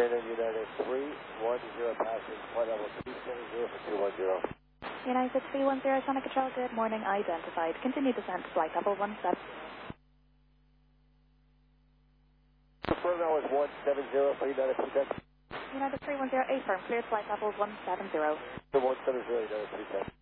Shannon, United 310, passing flight level 370 for 210. United 310, Sonic Control, good morning, identified. Continue descent to flight level 17. Confirm now is 170 for United 310. United 310, affirm, cleared flight level 170. 170, United 310.